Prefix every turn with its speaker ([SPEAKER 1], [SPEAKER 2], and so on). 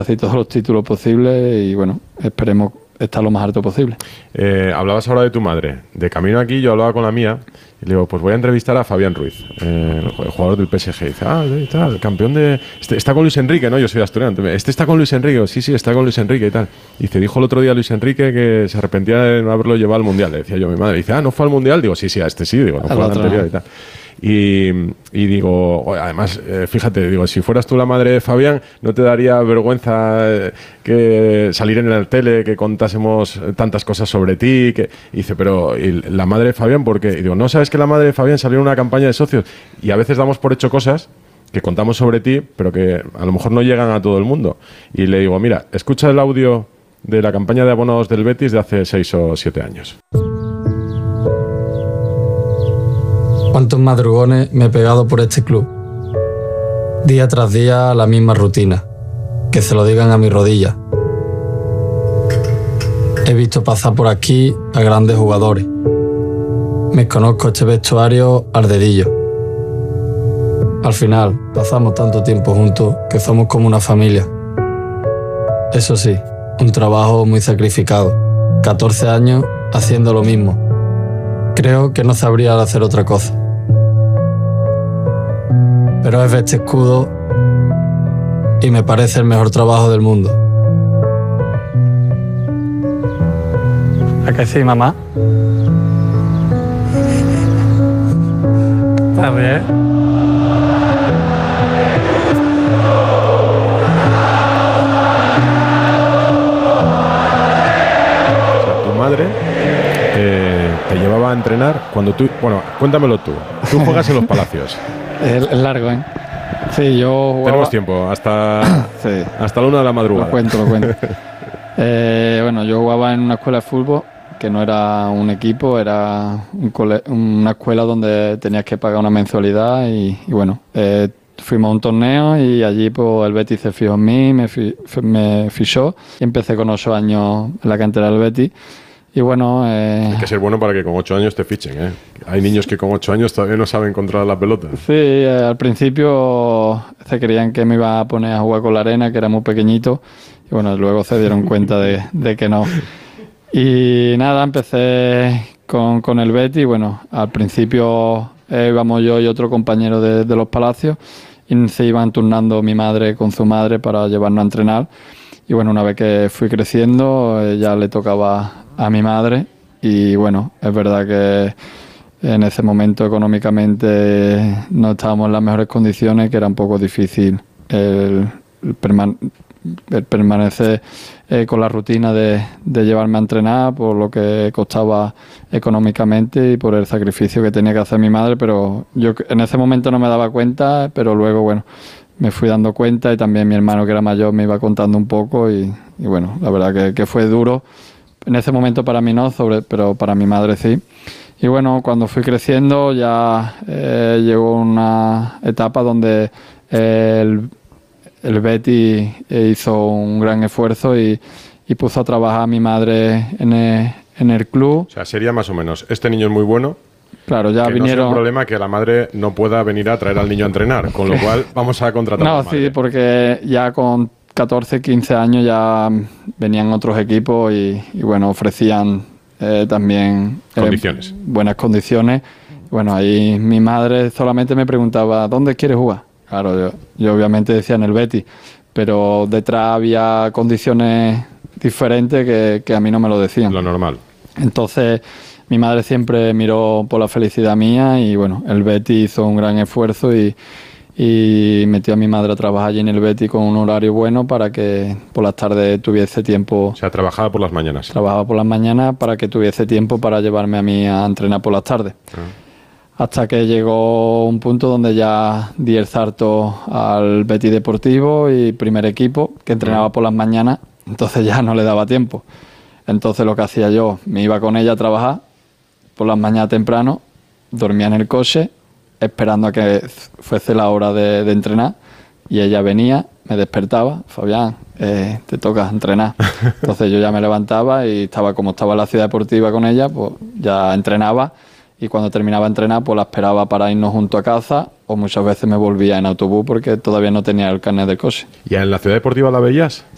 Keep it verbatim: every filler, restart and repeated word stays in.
[SPEAKER 1] Así todos los títulos posibles y bueno, esperemos estar lo más alto posible.
[SPEAKER 2] Eh, hablabas ahora de tu madre. De camino aquí yo hablaba con la mía y le digo, pues voy a entrevistar a Fabián Ruiz, eh, el jugador del P S G. Y dice, ah, está, el campeón de... Este, está con Luis Enrique, ¿no? Yo soy asturiano. Este está con Luis Enrique. Digo, sí, sí, está con Luis Enrique y tal. Y dice, dijo el otro día Luis Enrique que se arrepentía de no haberlo llevado al Mundial. Le decía yo a mi madre. Y dice, ah, ¿no fue al Mundial? Digo, sí, sí, a este sí. Digo, no fue al anterior y tal. Y, y digo, además, eh, fíjate, digo, si fueras tú la madre de Fabián, ¿no te daría vergüenza eh, que salir en la tele, que contásemos tantas cosas sobre ti? Que... Y dice, pero ¿y la madre de Fabián por qué? Y digo, ¿no sabes que la madre de Fabián salió en una campaña de socios? Y a veces damos por hecho cosas que contamos sobre ti, pero que a lo mejor no llegan a todo el mundo. Y le digo, mira, escucha el audio de la campaña de abonos del Betis de hace seis o siete años.
[SPEAKER 3] Cuántos madrugones me he pegado por este club. Día tras día la misma rutina. Que se lo digan a mis rodillas. He visto pasar por aquí a grandes jugadores. Me conozco este vestuario al dedillo. Al final, pasamos tanto tiempo juntos que somos como una familia. Eso sí, un trabajo muy sacrificado. catorce años haciendo lo mismo. Creo que no sabría hacer otra cosa. Pero es este escudo y me parece el mejor trabajo del mundo.
[SPEAKER 1] ¿A qué sí, mamá? A ver.
[SPEAKER 2] O sea, tu madre eh, te llevaba a entrenar cuando tú... Bueno, cuéntamelo tú. Tú juegas en los Palacios.
[SPEAKER 1] Es largo, ¿eh? Sí, yo jugaba...
[SPEAKER 2] Tenemos tiempo, hasta, sí. hasta la una de la madrugada.
[SPEAKER 1] Lo cuento, lo cuento. eh, bueno, yo jugaba en una escuela de fútbol, que no era un equipo, era un cole... una escuela donde tenías que pagar una mensualidad y, y bueno, eh, fuimos a un torneo y allí pues, el Betis se fijó en mí, me, fi... me fichó y empecé con ocho años en la cantera del Betis. Y bueno... Eh...
[SPEAKER 2] Hay que ser bueno para que con ocho años te fichen, ¿eh? Hay niños que con ocho años todavía no saben controlar la pelota.
[SPEAKER 1] Sí, eh, al principio se creían que me iba a poner a jugar con la arena, que era muy pequeñito. Y bueno, luego se dieron cuenta de, de que no. Y nada, empecé con, con el Betis. Bueno, al principio eh, íbamos yo y otro compañero de, de los Palacios. Y se iban turnando mi madre con su madre para llevarnos a entrenar. Y bueno, una vez que fui creciendo, eh, ya le tocaba a mi madre y bueno, es verdad que en ese momento económicamente no estábamos en las mejores condiciones, que era un poco difícil el, el, perman el permanecer eh, con la rutina de, de llevarme a entrenar por lo que costaba económicamente y por el sacrificio que tenía que hacer mi madre, pero yo en ese momento no me daba cuenta, pero luego bueno, me fui dando cuenta y también mi hermano que era mayor me iba contando un poco y, y bueno, la verdad que, que fue duro. En ese momento para mí no, sobre, pero para mi madre sí. Y bueno, cuando fui creciendo ya eh, llegó una etapa donde eh, el, el Betis hizo un gran esfuerzo y, y puso a trabajar a mi madre en el, en el club.
[SPEAKER 2] O sea, sería más o menos, este niño es muy bueno.
[SPEAKER 1] Claro, ya
[SPEAKER 2] que
[SPEAKER 1] vinieron...
[SPEAKER 2] no sea un problema que la madre no pueda venir a traer al niño a entrenar, con lo cual vamos a contratar
[SPEAKER 1] no,
[SPEAKER 2] a la madre.
[SPEAKER 1] Sí, porque ya con catorce, quince años ya venían otros equipos y, y bueno, ofrecían eh, también eh,
[SPEAKER 2] condiciones.
[SPEAKER 1] buenas condiciones. Bueno, ahí mi madre solamente me preguntaba, ¿dónde quieres jugar? Claro, yo, yo obviamente decía en el Betis, pero detrás había condiciones diferentes que, que a mí no me lo decían.
[SPEAKER 2] Lo normal.
[SPEAKER 1] Entonces, mi madre siempre miró por la felicidad mía y bueno, el Betis hizo un gran esfuerzo y y metió a mi madre a trabajar allí en el Betis con un horario bueno para que por las tardes tuviese tiempo.
[SPEAKER 2] O sea, trabajaba por las mañanas.
[SPEAKER 1] Trabajaba por las mañanas para que tuviese tiempo para llevarme a mí a entrenar por las tardes. Ah. Hasta que llegó un punto donde ya di el salto al Betis Deportivo y primer equipo, que entrenaba ah. por las mañanas, entonces ya no le daba tiempo. Entonces lo que hacía yo, me iba con ella a trabajar por las mañanas temprano, dormía en el coche, esperando a que fuese la hora de, de entrenar y ella venía, me despertaba, Fabián, eh, te toca entrenar. Entonces yo ya me levantaba y estaba como estaba en la ciudad deportiva con ella, pues ya entrenaba y cuando terminaba de entrenar pues la esperaba para irnos junto a casa o muchas veces me volvía en autobús porque todavía no tenía el carnet del coche.
[SPEAKER 2] ¿Y en la ciudad deportiva la veías?